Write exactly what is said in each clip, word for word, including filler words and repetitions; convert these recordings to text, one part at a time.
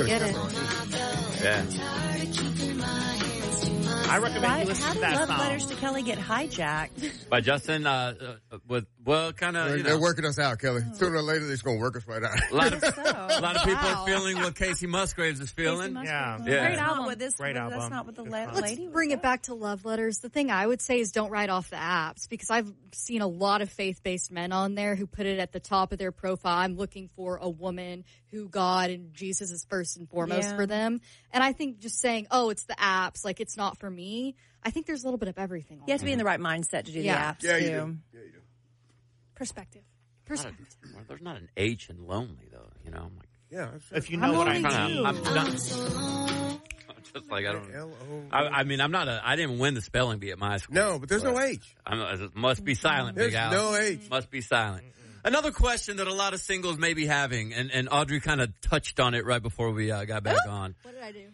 I get it. Yeah. I recommend Why, you listen how to did that Love song. Letters to Kelly get hijacked? By Justin, uh, uh, with, well, kind of, They're, you they're know. working us out, Kelly. Sooner or later, they're just going to work us right out. A lot of, So. a lot of people Wow. are feeling what Casey Musgraves is feeling. Casey Yeah. Musgraves. Yeah. Great That's album. Not with this, Great but album. That's not what the It's la- fun. lady. Let's bring it back to love letters. The thing I would say is don't write off the apps, because I've seen a lot of faith-based men on there who put it at the top of their profile. I'm looking for a woman who God and Jesus is first and foremost Yeah. for them. And I think just saying, oh, it's the apps, like it's not for me. I think there's a little bit of everything on You have to be in the right mindset to do Yeah. the apps Yeah, you too. do. Yeah, you do. perspective. Not Perspective. a- well, there's not an H in lonely, though. You know, I'm like, Yeah. That's If you I'm know what I lonely mean. too. I'm, I'm not. I'm just like, I don't. L O. I, I mean, I'm not a. I didn't win the spelling bee at my school. No, but there's no H. I'm, it must be silent, There's Big Al. no H. Must be silent. Another question that a lot of singles may be having, and, and Audrey kind of touched on it right before we uh, got back on. What did I do?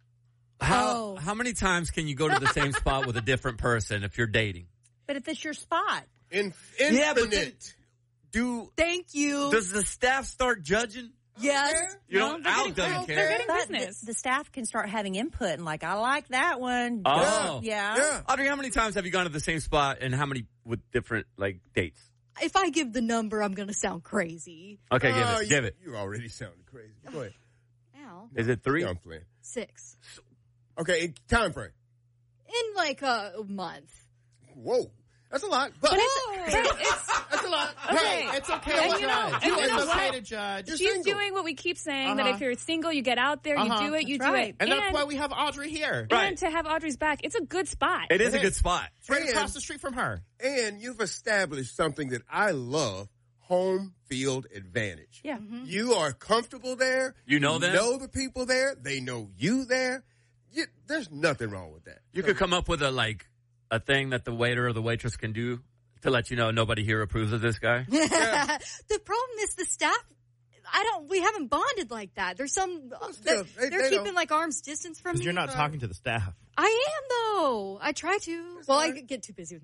How Oh. how many times can you go to the same spot with a different person if you're dating? But if it's your spot, In, Yeah, but infinite. Do Thank you. does the staff start judging? Yes. You No, don't. they're Al getting- doesn't they're care. getting but business. the, the staff can start having input and like, I like that one. Oh. yeah. Yeah. Audrey, how many times have you gone to the same spot, and how many with different like dates? If I give the number, I'm going to sound crazy. Okay, give Oh, it. you, Give it. You already sounded crazy. Go ahead. Ow. Is it three? Yeah, I'm playing. Six. Okay, time frame. In like a month. Whoa. That's a lot. But, But it's, that's a lot. Okay. Hey, It's okay And to you know- judge. and you It's know okay what? to judge. You're she's single. doing what we keep saying, that Uh-huh. if you're single, you get out there, Uh-huh. you do it, you That's do right. it. And that's why we have Audrey here. Right. And to have Audrey's back, it's a good spot. It is a It good is. spot. Right And- across the street from her. And you've established something that I love, home field advantage. Yeah. You are comfortable there. You know them? know the people there. They know you there. You, there's nothing wrong with that. You could come up with a like a thing that the waiter or the waitress can do to let you know nobody here approves of this guy. The problem is the staff. I don't. We haven't bonded like that. There's some. still, that- they- they're they keeping don't. like arm's distance from me. Because you're not but- talking to the staff. I am though. I try to. Well, I get too busy with